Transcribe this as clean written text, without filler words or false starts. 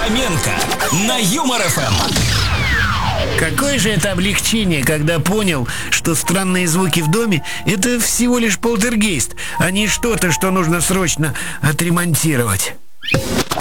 Хоменко на Юмор ФМ. Какое же это облегчение, когда понял, что странные звуки в доме — это всего лишь полтергейст, а не что-то, что нужно срочно отремонтировать.